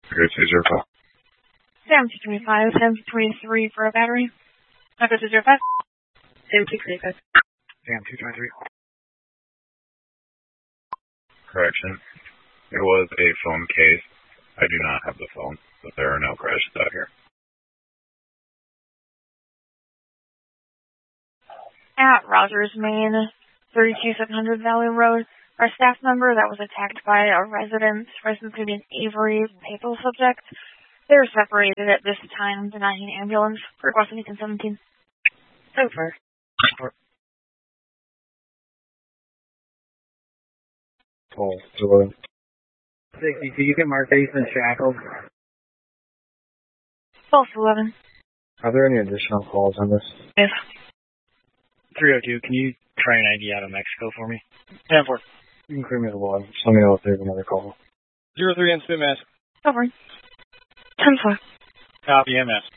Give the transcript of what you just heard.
Good, 205. Sam 225, Sam 223 for a battery. Echo 205. Sam 225. Sam 223. Correction. It was a phone case. I do not have the phone, but there are no crashes out here. At Rogers, Maine, 32700 Valley Road, our staff member that was attacked by a resident named Avery, papal subject. They were separated at this time, denying ambulance, requesting 17. So far. Paul, 211. 60, so you can mark Jason shackled. False 11. Are there any additional calls on this? Yes. 302, can you try an ID out of Mexico for me? 10-4. You can clear me the one. Just let me know if there's another call. 03 and spin mask. Over. 10-4. Copy MS.